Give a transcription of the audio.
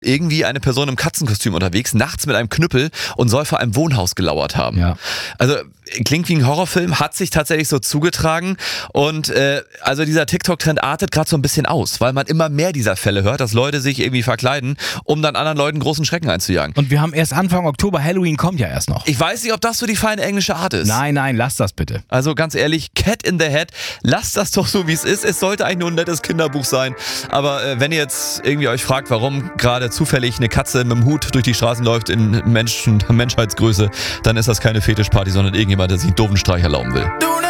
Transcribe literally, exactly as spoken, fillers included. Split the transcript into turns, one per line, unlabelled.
irgendwie eine Person im Katzenkostüm unterwegs, nachts mit einem Knüppel und soll vor einem Wohnhaus gelauert haben.
Ja.
Also klingt wie ein Horrorfilm, hat sich tatsächlich so zugetragen und äh, also dieser TikTok-Trend artet gerade so ein bisschen aus, weil man immer mehr dieser Fälle hört, dass Leute sich irgendwie verkleiden, um dann anderen Leuten großen Schrecken einzujagen.
Und wir haben erst Anfang Oktober, Halloween kommt ja erst noch.
Ich weiß nicht, ob das so die feine englische Art ist.
Nein, nein, lass das bitte.
Also ganz ehrlich, Cat in the Hat, lasst das doch so wie es ist. Es sollte eigentlich nur ein nettes Kinderbuch sein, aber äh, wenn ihr jetzt irgendwie euch fragt, warum gerade zufällig eine Katze mit dem Hut durch die Straßen läuft in Menschen, Menschheitsgröße, dann ist das keine Fetischparty, sondern irgendjemand, der sich einen doofen Streich erlauben will.